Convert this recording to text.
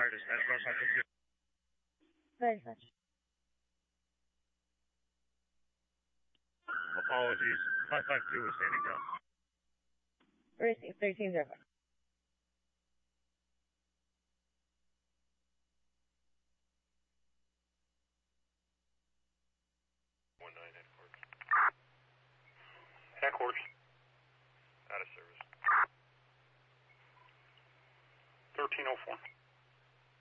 Fire dispatch, Northside. Very much. Apologies. 552 is standing down. Racing 1305. Headquarters. Out of service. 1304.